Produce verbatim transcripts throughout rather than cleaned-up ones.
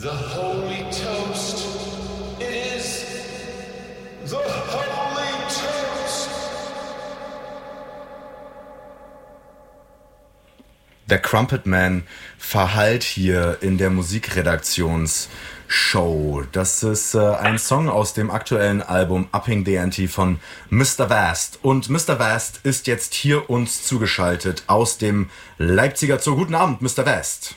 The Holy Toast. It is the Holy Toast. Der Crumpet Man verhallt hier in der Musikredaktionsshow. Das ist äh, ein Song aus dem aktuellen Album Upping the Ante von Mister Vast. Und Mister Vast ist jetzt hier uns zugeschaltet aus dem Leipziger Zoo. Guten Abend, Mister Vast.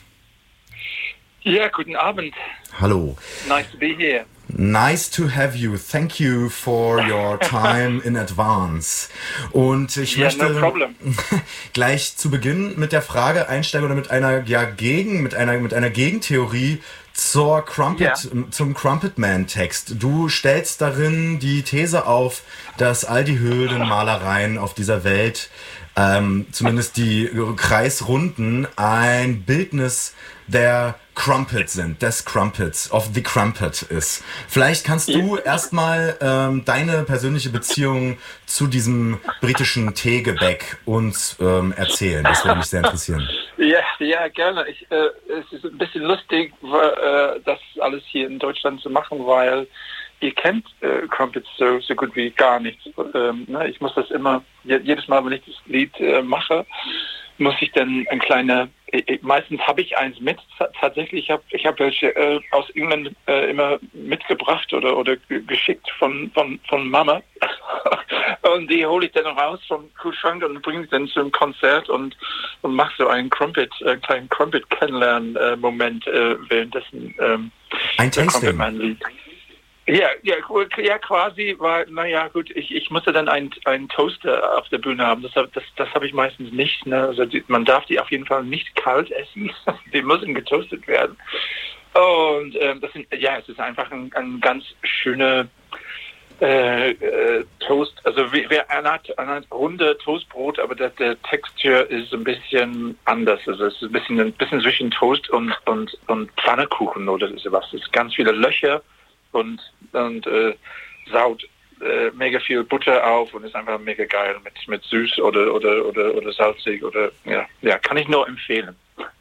Ja, guten Abend. Hallo. Nice to be here. Nice to have you. Thank you for your time in advance. Und ich yeah, möchte no problem. gleich zu Beginn mit der Frage einsteigen oder mit einer ja gegen mit einer mit einer Gegentheorie zur Crumpet Yeah. zum Crumpet Man Text. Du stellst darin die These auf, dass all die Höhlenmalereien auf dieser Welt, ähm, zumindest die kreisrunden, ein Bildnis der Crumpet sind, des Crumpets, of the Crumpet ist. Vielleicht kannst du erstmal ähm, deine persönliche Beziehung zu diesem britischen Teegebäck uns ähm, erzählen. Das würde mich sehr interessieren. Ja, ja, gerne. Ich, äh, es ist ein bisschen lustig, äh, das alles hier in Deutschland zu machen, weil ihr kennt äh, Crumpets so, so gut wie gar nicht. Ähm, ne? Ich muss das immer, jedes Mal, wenn ich das Lied äh, mache, muss ich dann ein kleiner, äh, meistens habe ich eins mit, tatsächlich, ich habe ich hab welche äh, aus England äh, immer mitgebracht oder oder g- geschickt von von von Mama und die hole ich dann raus vom Kühlschrank und bringe dann zum Konzert und und mache so einen Crumpet, äh, kleinen Crumpet Kennenlernen äh, Moment äh, währenddessen ähm, Ein Tasting. Lied. Ja, ja, ja, quasi, weil, naja, gut, ich, ich musste dann einen, einen Toaster auf der Bühne haben. Das, das, das habe ich meistens nicht. Ne? Also die, man darf die auf jeden Fall nicht kalt essen. Die müssen getoastet werden. Und ähm, das sind, ja, es ist einfach ein, ein ganz schöner äh, äh, Toast. Also wie, wie eine, Art, eine Art runde Toastbrot, aber der, der Textur ist ein bisschen anders. Also es ist ein bisschen, ein bisschen zwischen Toast und, und, und Pfannekuchen oder sowas. Es ist ganz viele Löcher. Und, und äh, saut äh, mega viel Butter auf und ist einfach mega geil mit, mit süß oder, oder, oder, oder salzig oder ja, ja, kann ich nur empfehlen.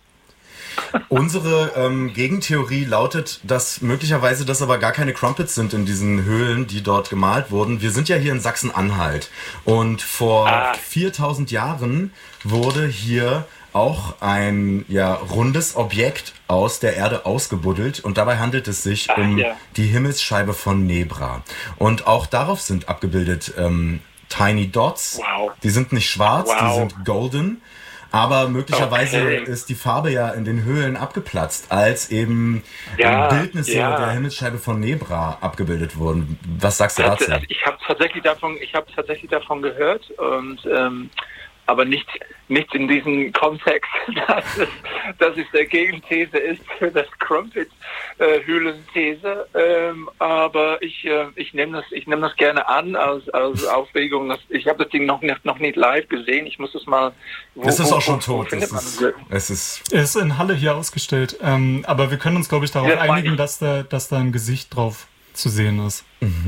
Unsere ähm, Gegentheorie lautet, dass möglicherweise das aber gar keine Crumpets sind in diesen Höhlen, die dort gemalt wurden. Wir sind ja hier in Sachsen-Anhalt und vor Ah. viertausend Jahren wurde hier auch ein ja rundes Objekt aus der Erde ausgebuddelt und dabei handelt es sich Ach, um ja. die Himmelsscheibe von Nebra. Und auch darauf sind abgebildet ähm, Tiny Dots. Wow. Die sind nicht schwarz, Wow. die sind golden. Aber möglicherweise Okay. ist die Farbe ja in den Höhlen abgeplatzt, als eben Ja, Bildnisse ja. der Himmelsscheibe von Nebra abgebildet wurden. Was sagst du Das, dazu? also ich habe tatsächlich davon, ich habe tatsächlich davon gehört und ähm, aber nicht nicht in diesem Kontext, dass es, dass es der Gegenthese ist für das Crumpet-Höhlenthese. Ähm, aber ich äh, ich nehme das ich nehme das gerne an als als Aufregung. Das, ich habe das Ding noch nicht noch nicht live gesehen. Ich muss es mal. Wo, Es ist wo, auch schon wo, wo tot. findet Es man ist, das? es ist Er ist in Halle hier ausgestellt, ähm, aber wir können uns, glaube ich, darauf Ja, das meine einigen, ich. dass da, dass da ein Gesicht drauf zu sehen ist.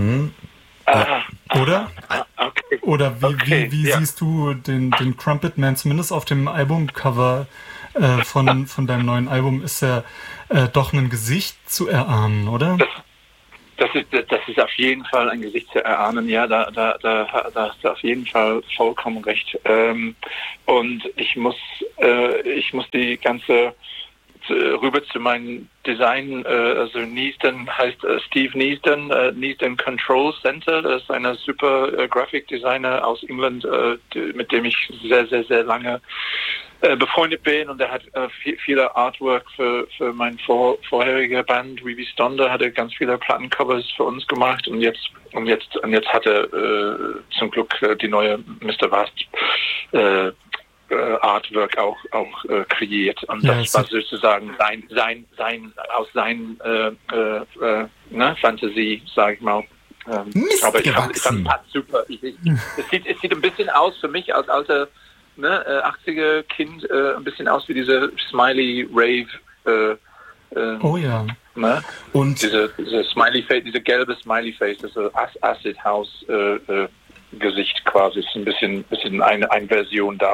Ah, Oder? ah, okay. Oder wie, Okay, wie, wie ja. siehst du den, den Crumpet Man, zumindest auf dem Albumcover äh, von, von deinem neuen Album, ist er äh, doch ein Gesicht zu erahnen, oder? Das ist, das ist auf jeden Fall ein Gesicht zu erahnen, ja, da, da, da, da hast du auf jeden Fall vollkommen recht. Ähm, und ich muss, äh, ich muss die ganze, äh, rüber zu meinem Design, äh, also Neasden heißt äh, Steve Neasden, äh, Neasden Control Center, das ist eine super äh, Graphic Designer aus England, äh, die, mit dem ich sehr, sehr, sehr lange äh, befreundet bin und er hat äh, viel, viele Artwork für, für meine vor, vorherige Band Weeby Stonda, hat er ganz viele Plattencovers für uns gemacht und jetzt und jetzt und jetzt hat er äh, zum Glück äh, die neue Mister Vast äh, äh, Artwork auch auch äh, kreiert und Ja, das es war sieht- sozusagen sein sein sein aus seinen äh, äh, äh, ne, Fantasie, sage ich mal. Ähm, Mist aber ich fand, ich gewachsen. fand das super. Ich, ich, es, sieht, es sieht ein bisschen aus für mich als alter ne, äh, achtziger Kind, äh, ein bisschen aus wie diese Smiley Rave. Äh, äh, Oh ja. ne? Und Diese, diese Smiley Face, diese gelbe Smiley Face, das ist Ac- Acid House äh, äh, Gesicht quasi. Ist ein bisschen, bisschen eine, eine Version davon.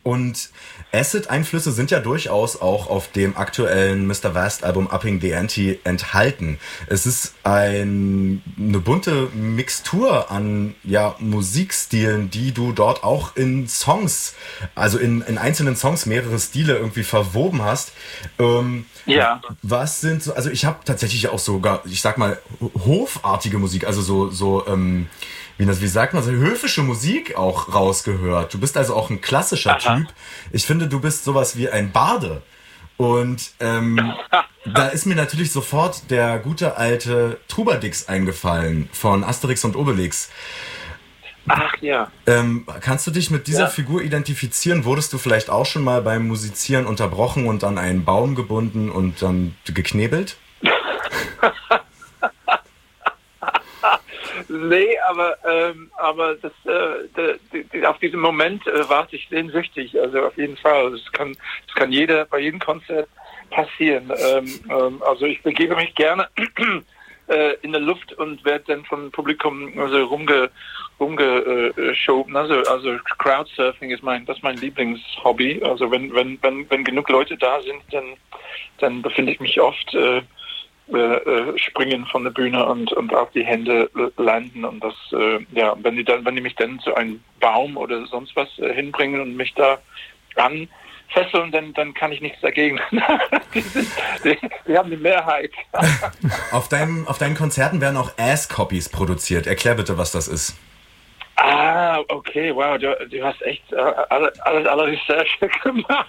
Und Acid-Einflüsse sind ja durchaus auch auf dem aktuellen Mister Vast-Album Upping the Ante enthalten. Es ist ein, eine bunte Mixtur an ja, Musikstilen, die du dort auch in Songs, also in, in einzelnen Songs mehrere Stile irgendwie verwoben hast. Ähm, ja. Was sind so, also ich habe tatsächlich auch sogar, ich sag mal, hofartige Musik, also so, so ähm, wie, das, wie sagt man, so höfische Musik auch rausgehört. Du bist also auch ein klassischer Aha. Typ. Ich finde, du bist sowas wie ein Barde. Und ähm, da ist mir natürlich sofort der gute alte Trubadix eingefallen von Asterix und Obelix. Ach ja. Ähm, kannst du dich mit dieser Ja. Figur identifizieren? Wurdest du vielleicht auch schon mal beim Musizieren unterbrochen und an einen Baum gebunden und dann geknebelt? Nee, aber ähm, aber das äh, de, de, de, auf diesen Moment äh, warte ich sehnsüchtig. Also auf jeden Fall. Das kann das kann jeder bei jedem Konzert passieren. Ähm, ähm, also ich begebe mich gerne äh, in der Luft und werde dann vom Publikum also rumge rumgeschoben. Also also Crowdsurfing ist mein das ist mein Lieblingshobby. Also wenn wenn wenn wenn genug Leute da sind, dann dann befinde ich mich oft äh, Äh, springen von der Bühne und, und auf die Hände landen und das, äh, ja, wenn die dann, wenn die mich dann zu einem Baum oder sonst was äh, hinbringen und mich da anfesseln, dann, dann kann ich nichts dagegen. die, sind, die, die haben die Mehrheit. Auf deinem, auf deinen Konzerten werden auch Ass-Copies produziert. Erklär bitte, was das ist. Ah, okay, wow, du, du hast echt äh, alle, alles, alle Recherche gemacht.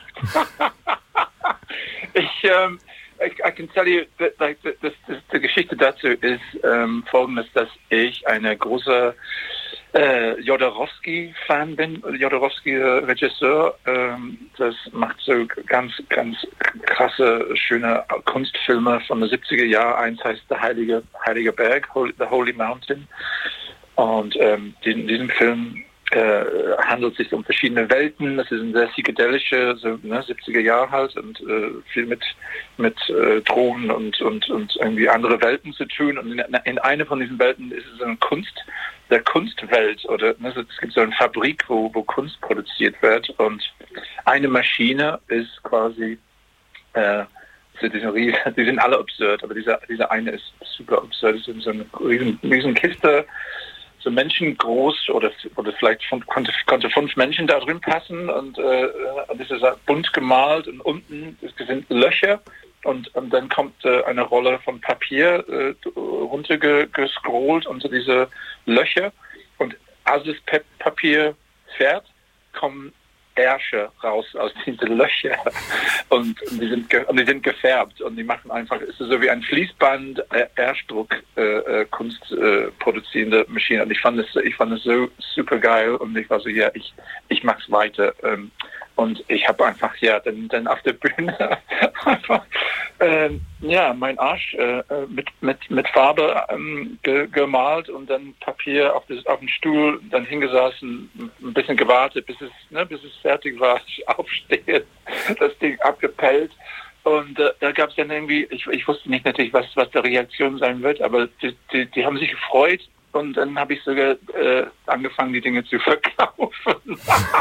ich, ähm, I, I can tell you, that, like, das, das, die Geschichte dazu ist ähm, folgendes, dass ich eine große äh, Jodorowsky-Fan bin, Jodorowsky-Regisseur. Ähm, das macht so ganz, ganz krasse, schöne Kunstfilme von den siebziger Jahren. Eins heißt Der Heilige, Heilige Berg, The Holy Mountain. Und ähm, in diesem Film äh, handelt es sich um verschiedene Welten. Das ist ein sehr psychedelische, so, ne, siebziger Jahre halt und äh, viel mit mit äh, Drogen und und und irgendwie andere Welten zu tun. Und in, in einer von diesen Welten ist es eine Kunst, der Kunstwelt oder ne, es gibt so eine Fabrik, wo wo Kunst produziert wird und eine Maschine ist quasi äh, so diese riesen, die sind alle absurd, aber dieser dieser eine ist super absurd. Es ist so eine riesen, riesen Kiste, so menschengroß oder oder vielleicht von, konnte konnte fünf Menschen da drin passen und äh, und das ist bunt gemalt und unten sind Löcher und, und dann kommt äh, eine Rolle von Papier äh, runtergescrollt unter diese Löcher und als das Pe- Papier fährt, kommen Ärsche raus aus diesen Löchern und, und, die sind ge- und die sind gefärbt und die machen einfach, es ist so wie ein Fließband äh, Erstdruck äh, äh, Kunst äh, produzierende Maschine und ich fand es ich fand es so super geil und ich war so ja ich ich mach's weiter ähm, und ich habe einfach ja dann dann auf der Bühne einfach äh, ja mein Arsch äh, mit mit mit Farbe ähm, ge- gemalt und dann Papier auf das auf den Stuhl dann hingesessen ein bisschen gewartet bis es ne bis es fertig war aufstehen das Ding abgepellt und äh, da gab es dann irgendwie ich ich wusste nicht natürlich was was der Reaktion sein wird aber die die, die haben sich gefreut und dann habe ich sogar äh, angefangen, die Dinge zu verkaufen.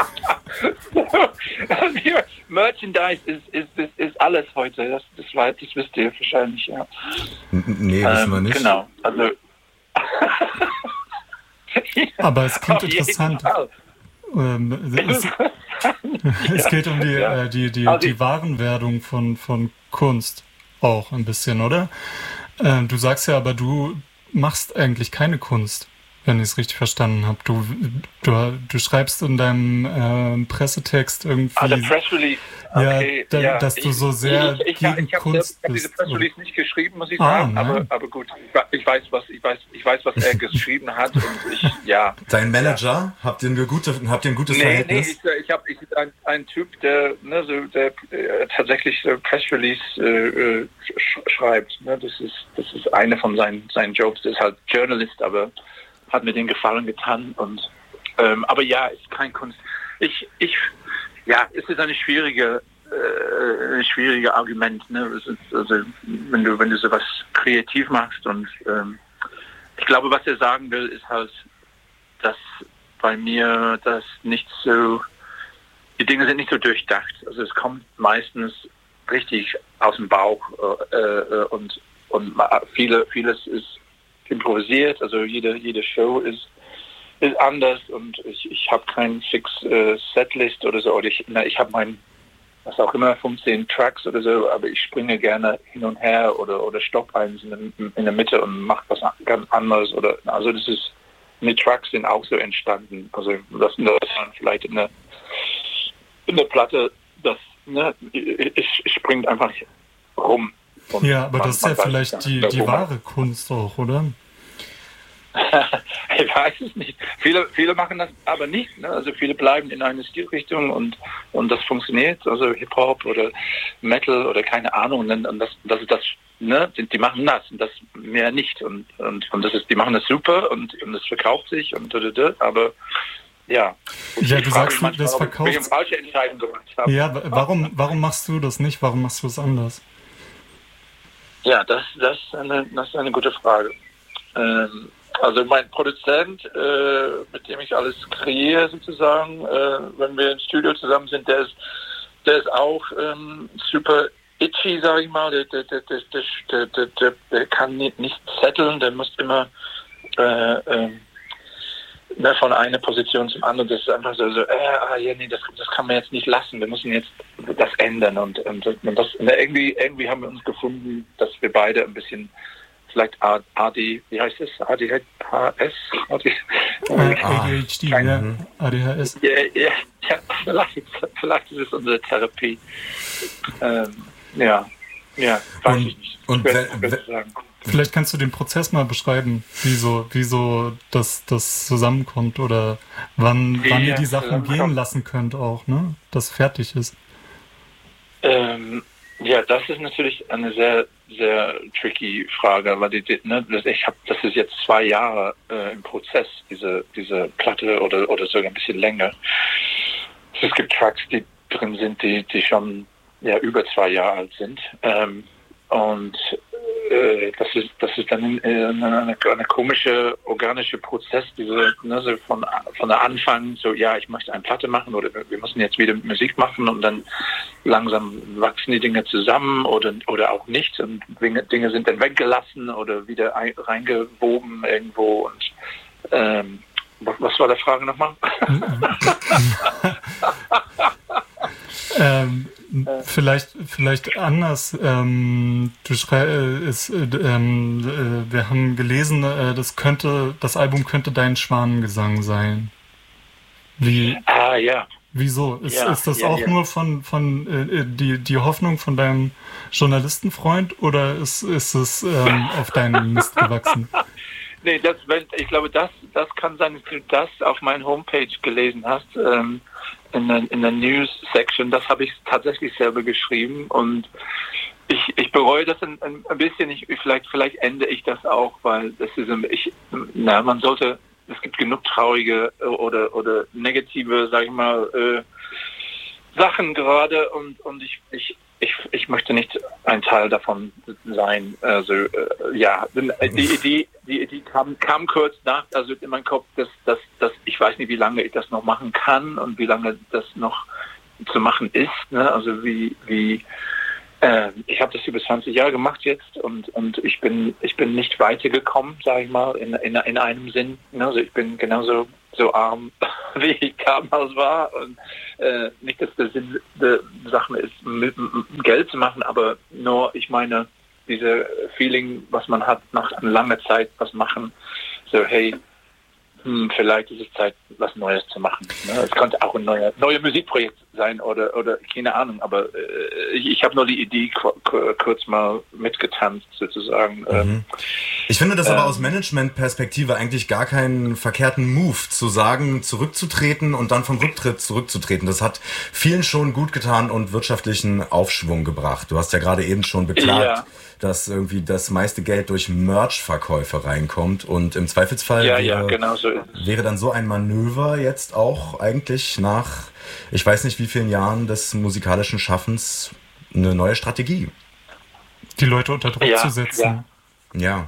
Merchandise ist, ist, ist, ist alles heute. Das, das, war, das wisst ihr wahrscheinlich, ja. N- Nee, wissen wir Ähm, nicht. genau, also... Aber es klingt Auf jeden interessant. Fall. Ähm, es, es geht um die, Ja. äh, die, die, Also die ich- Warenwerdung von, von Kunst auch ein bisschen, oder? Ähm, du sagst ja aber, du machst eigentlich keine Kunst, wenn ich es richtig verstanden habe. Du, du, du schreibst in deinem ähm, Pressetext irgendwie... Ah, der Press Release. Ja, Okay, da- ja, dass du so sehr ich, ich, gegen ich, ich Kunst hab, ich habe diese bist, Press oder? Release nicht geschrieben, muss ich Ah, sagen, aber, nein. aber gut, ich, we- ich weiß, was ich weiß, ich weiß, was er geschrieben hat und ich, ja. Dein Manager, habt ihr ein, gute, habt ihr ein gutes Nee, nee, Verhältnis? ich, ich habe ich bin ein, ein Typ, der, ne, so, der äh, tatsächlich so Press Release äh, äh, sch- schreibt. Ne? Das ist das ist eine von seinen seinen Jobs. Der ist halt Journalist, aber hat mir den Gefallen getan und ähm, aber ja, ist kein Kunst. Ich ich ja, es ist eine schwierige äh, ein schwieriger Argument. Ne? Es ist, also wenn du wenn du sowas kreativ machst und ähm, ich glaube, was er sagen will, ist halt, dass bei mir das nicht so die Dinge sind nicht so durchdacht. Also es kommt meistens richtig aus dem Bauch äh, äh, und und viele vieles ist improvisiert. Also jede jede Show ist ist anders und ich ich habe keinen fix äh, Setlist oder so. Oder ich na, ich habe mein was auch immer, fünfzehn Tracks oder so, aber ich springe gerne hin und her oder oder stopp eins in der, in der Mitte und mache was ganz anderes. Oder also das ist, die Tracks sind auch so entstanden. Also das, das vielleicht in der in der Platte, das ne, ich, ich springt einfach rum. Ja, aber man, das ist ja vielleicht die, die wahre Kunst auch, oder? Ich weiß es nicht. Viele, viele machen das aber nicht. Ne? Also viele bleiben in einer Stilrichtung und und das funktioniert. Also Hip-Hop oder Metal oder keine Ahnung. Und, und das, das ist das. Ne? Die, die machen das und das mehr nicht. Und und und das ist, die machen das super und und das verkauft sich und aber ja. Und ja, du sagst, manchmal, das verkauft. Ich eine falsche Entscheidung gemacht habe. Ja, warum warum machst du das nicht? Warum machst du es anders? Ja, das das ist eine das ist eine gute Frage. Ähm, Also mein Produzent, äh, mit dem ich alles kreiere sozusagen, äh, wenn wir im Studio zusammen sind, der ist, der ist auch ähm, super itchy, sage ich mal. Der, der, der, der, der, der, der, der kann nicht, nicht setteln, der muss immer äh, äh, ne, von einer Position zum anderen. Das ist einfach so, so äh, ah, ja, nee, das, das kann man jetzt nicht lassen. Wir müssen jetzt das ändern und, und, und das und irgendwie, irgendwie haben wir uns gefunden, dass wir beide ein bisschen vielleicht A D, wie heißt es? A D H S? A D H D, ja. A D H S. Ja, ja, ja vielleicht, vielleicht ist es unsere Therapie. Ähm, ja, ja, weiß und, ich nicht. Und ich wenn, wenn, sagen. Vielleicht kannst du den Prozess mal beschreiben, wieso, wieso das, das zusammenkommt oder wann, wann ihr die Sachen gehen lassen könnt auch, ne? Dass fertig ist. Ähm, ja, das ist natürlich eine sehr, sehr tricky Frage, weil die, die, ne, ich habe, das ist jetzt zwei Jahre äh, im Prozess, diese diese Platte oder oder sogar ein bisschen länger. Es gibt Tracks, die drin sind, die die schon ja über zwei Jahre alt sind ähm, und äh, das ist das ist dann eine, eine, eine komische organische Prozess, diese ne, so von von der Anfang so ja ich möchte eine Platte machen oder wir müssen jetzt wieder Musik machen und dann langsam wachsen die Dinge zusammen oder oder auch nicht und Dinge, Dinge sind dann weggelassen oder wieder ein, reingewoben irgendwo und ähm, was war der Frage nochmal? ähm, vielleicht vielleicht anders. Ähm, du schreibst, äh, ähm, äh, wir haben gelesen, äh, das könnte das Album könnte dein Schwanengesang sein. Wie? Ah ja. Wieso? Ist, ja, ist das ja, auch ja. nur von, von äh, die, die Hoffnung von deinem Journalistenfreund oder ist, ist es ähm, auf deinen Mist gewachsen? Nee, das, wenn, ich glaube, das, das kann sein, dass du das auf meiner Homepage gelesen hast, ähm, in der, in der News-Section. Das habe ich tatsächlich selber geschrieben und ich, ich bereue das ein, ein bisschen. Ich, vielleicht, vielleicht ende ich das auch, weil das ist, ich, na, man sollte, es gibt genug traurige oder, oder negative, sag ich mal, äh, Sachen gerade und, und ich, ich, ich, ich möchte nicht ein Teil davon sein. Also, äh, ja, die Idee, die Idee kam, kam kurz nach, also in meinem Kopf, dass, dass, dass ich weiß nicht, wie lange ich das noch machen kann und wie lange das noch zu machen ist. Ne? Also wie, wie äh, ich habe das über zwanzig Jahre gemacht jetzt und, und ich bin ich bin nicht weitergekommen, sage ich mal, in, in, in einem Sinn. Ne? Also ich bin genauso so arm, wie ich damals war. Und äh, nicht, dass der Sinn der Sache ist, mit, mit Geld zu machen, aber nur, ich meine, diese Feeling, was man hat, nach einer langen Zeit was machen, so hey, hm, vielleicht ist es Zeit, was Neues zu machen. Ne? Es könnte auch ein neuer neue Musikprojekt sein oder oder keine Ahnung, aber äh, ich, ich habe nur die Idee k- k- kurz mal mitgetanzt sozusagen. Mhm. Ähm, ich finde das ähm, aber aus Management-Perspektive eigentlich gar keinen verkehrten Move, zu sagen, zurückzutreten und dann vom Rücktritt zurückzutreten. Das hat vielen schon gut getan und wirtschaftlichen Aufschwung gebracht. Du hast ja gerade eben schon beklagt, ja. dass irgendwie das meiste Geld durch Merch-Verkäufe reinkommt und im Zweifelsfall ja, wäre, ja, genau so ist es. wäre dann so ein Manöver jetzt auch eigentlich nach, ich weiß nicht wie vielen Jahren des musikalischen Schaffens, eine neue Strategie. Die Leute unter Druck Ja, zu setzen. Ja.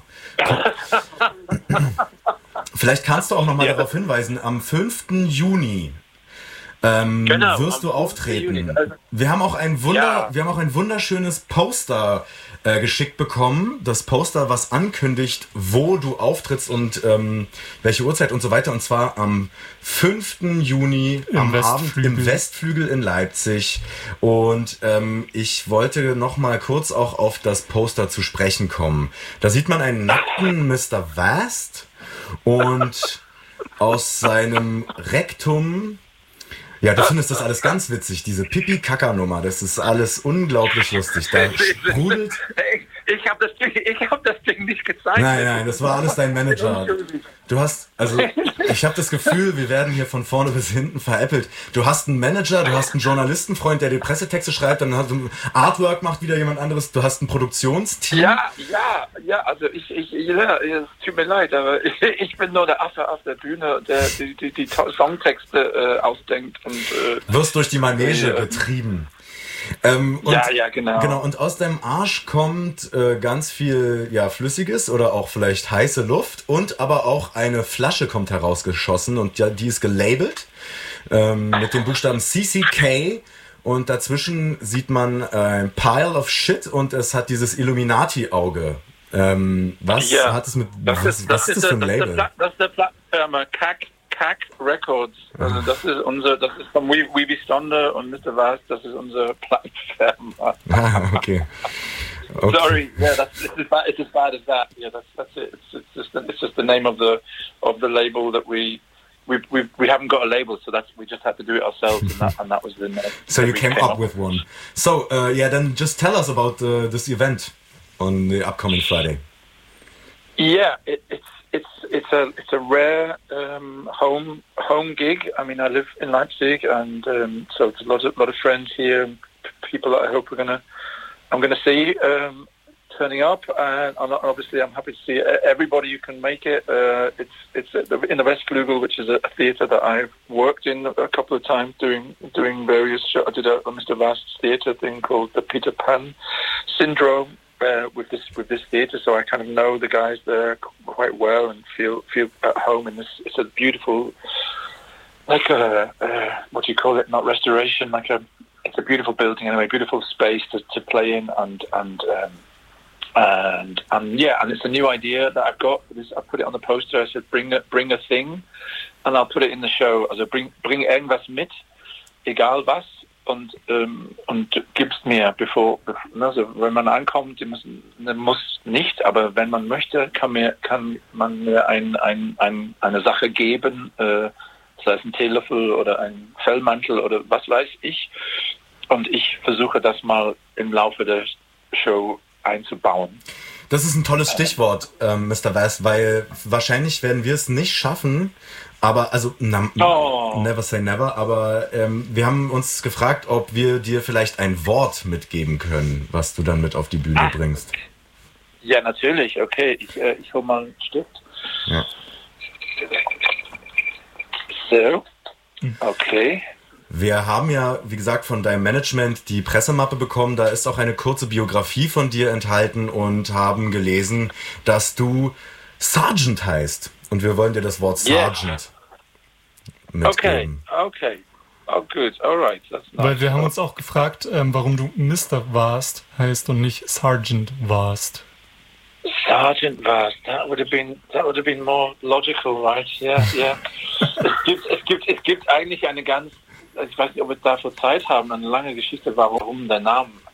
Vielleicht kannst du auch noch mal Ja. darauf hinweisen, am fünften Juni ähm, Genau, wirst du am auftreten. Juni. Also, Wir haben auch ein Wunder, ja. wir haben auch ein wunderschönes Poster äh, geschickt bekommen. Das Poster, was ankündigt, wo du auftrittst und ähm, welche Uhrzeit und so weiter. Und zwar am fünften Juni Im am Westflügel. Abend im Westflügel in Leipzig. Und ähm, ich wollte noch mal kurz auch auf das Poster zu sprechen kommen. Da sieht man einen nackten Mister Vast und aus seinem Rektum. Ja, du findest das alles ganz witzig, diese Pipi-Kaka-Nummer, das ist alles unglaublich lustig. Da sprudelt... Ich, ich habe das, Ding- ich hab das Ding nicht gezeigt. Nein, nein, das war alles dein Manager. Du hast, also ich habe das Gefühl, wir werden hier von vorne bis hinten veräppelt. Du hast einen Manager, du hast einen Journalistenfreund, der dir Pressetexte schreibt, dann hast du Artwork, macht wieder jemand anderes, du hast ein Produktionsteam. Ja, ja, ja, also ich, ich, ja, es tut mir leid, aber ich, ich bin nur der Affe auf der Bühne, der die, die, die Songtexte äh, ausdenkt und äh, Wirst durch die Manege äh, getrieben. Ähm, und, Ja, ja, genau. Genau, und aus deinem Arsch kommt äh, ganz viel ja, Flüssiges oder auch vielleicht heiße Luft und aber auch eine Flasche kommt herausgeschossen und ja, die ist gelabelt ähm, mit dem Buchstaben C C K und dazwischen sieht man ein Pile of Shit und es hat dieses Illuminati-Auge. Ähm, was ja, hat es mit, das was, ist, was das ist das für ein der- Label? Das, das ist der Plattenfirma C A C, C A C Records. Also das ist unser, das ist von Weeby Stonder und Mister Vast, das ist unsere Plattenfirma. Ah, okay. okay. Sorry, yeah, that's it's as bad, it's as bad as that. Yeah, that's that's it. It's, it's just the, it's just the name of the of the label that we we we we haven't got a label, so that's we just had to do it ourselves, and that and that was the name. So that you we came up with one. So uh, yeah, then just tell us about uh, this event on the upcoming Friday. Yeah, it, it's it's it's a it's a rare um, home home gig. I mean, I live in Leipzig, and um, so it's a lot of lot of friends here, people that I hope we're gonna I'm gonna see um, turning up, and, and obviously I'm happy to see everybody who can make it. Uh, it's it's in the Westflügel, which is a theatre that I've worked in a couple of times doing doing various shows. I did a, a Mister Vast's theatre thing called the Peter Pan Syndrome. Uh, with this with this theatre, so I kind of know the guys there quite well and feel feel at home in this. It's a beautiful, like a uh, what do you call it? Not restoration, like a. It's a beautiful building anyway, beautiful space to, to play in, and and um, and and yeah, and it's a new idea that I've got. This, I put it on the poster. I said, bring a bring a thing, and I'll put it in the show. Also bring bring irgendwas mit, egal was. Und, ähm, und gib's mir, bevor, also wenn man ankommt, die müssen, muss nicht, aber wenn man möchte, kann mir, kann man mir ein, ein, ein, eine Sache geben, äh, sei es ein Teelöffel oder ein Fellmantel oder was weiß ich. Und ich versuche das mal im Laufe der Show einzubauen. Das ist ein tolles Stichwort, ähm, Mister Vast, weil wahrscheinlich werden wir es nicht schaffen, aber, also, na, Oh. never say never, aber ähm, wir haben uns gefragt, ob wir dir vielleicht ein Wort mitgeben können, was du dann mit auf die Bühne Ah. bringst. Ja, natürlich, okay, ich, äh, ich hole mal einen Stift. Ja. So, okay. Wir haben ja, wie gesagt, von deinem Management die Pressemappe bekommen. Da ist auch eine kurze Biografie von dir enthalten und haben gelesen, dass du Sergeant heißt. Und wir wollen dir das Wort Sergeant Okay, mitgeben. okay. Oh, good, alright. That's nice. Weil wir haben uns auch gefragt, ähm, warum du Mister Vast heißt und nicht Sergeant Vast. Sergeant Vast, that would have been that would have been more logical, right? Yeah, yeah. es gibt es gibt es gibt eigentlich eine ganz, ich weiß nicht, ob wir dafür Zeit haben, eine lange Geschichte, warum der Name